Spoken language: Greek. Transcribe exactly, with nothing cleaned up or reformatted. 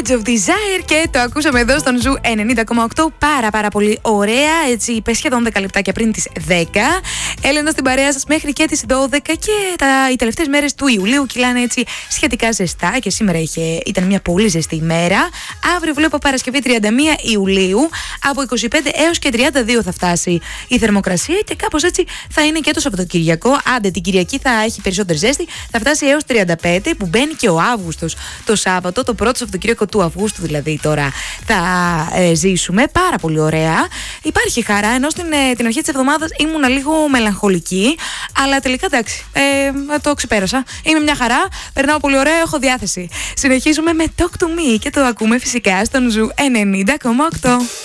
Edge of Desire και το ακούσαμε εδώ στον Ζου ενενήντα κόμμα οκτώ. Πάρα πάρα πολύ ωραία, έτσι είπε σχεδόν δέκα λεπτάκια πριν τις δέκα. Έλενα στην παρέα σας μέχρι και τις δώδεκα και τα, οι τελευταίες μέρες του Ιουλίου κυλάνε έτσι σχετικά ζεστά και σήμερα είχε, ήταν μια πολύ ζεστή ημέρα. Αύριο βλέπω Παρασκευή τριάντα μία Ιουλίου, από είκοσι πέντε έως και τριάντα δύο θα φτάσει η θερμοκρασία και κάπως έτσι θα είναι και το Σαββατοκυριακό. Άντε την Κυριακή θα έχει περισσότερη ζέστη, θα φτάσει έως τριάντα πέντε που μπαίνει και ο Αύγουστος το Σάββατο, το πρώτο Σαββατοκύριακο του Αυγούστου δηλαδή τώρα θα ε, ζήσουμε. Πάρα πολύ ωραία. Υπάρχει χαρά, ενώ στην ε, την αρχή της εβδομάδας ήμουνα λίγο μελαγχολική, αλλά τελικά εντάξει, ε, το ξεπέρασα. Είμαι μια χαρά, περνάω πολύ ωραία, έχω διάθεση. Συνεχίζουμε με Talk to Me και το ακούμε φυσικά στον Ζου ενενήντα κόμμα οκτώ.